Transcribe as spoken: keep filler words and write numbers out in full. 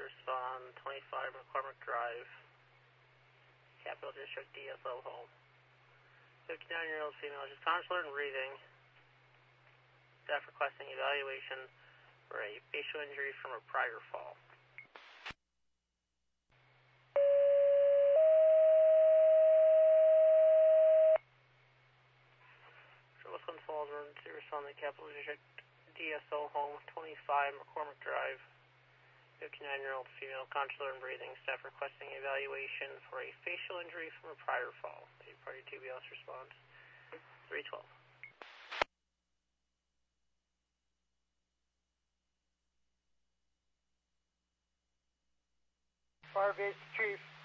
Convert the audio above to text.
respond, twenty-five McCormick Drive, Capital District, D S O home. fifty-nine-year-old female, just consular and breathing. Staff requesting evaluation for a facial injury from a prior fall. Wisconsin Falls, emergency responding, Capital District, D S O home, twenty-five McCormick Drive, fifty-nine-year-old female, consular and breathing. Staff requesting evaluation for a facial injury from a prior fall. A party T B S response, three twelve. Fire base chief.